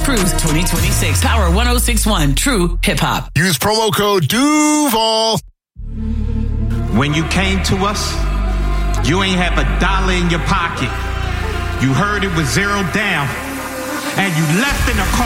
Cruise 2026. Power 106.1 True Hip Hop. Use promo code Duval. When you came to us, you ain't have $1 in your pocket. You heard it was zero down, and you left in a car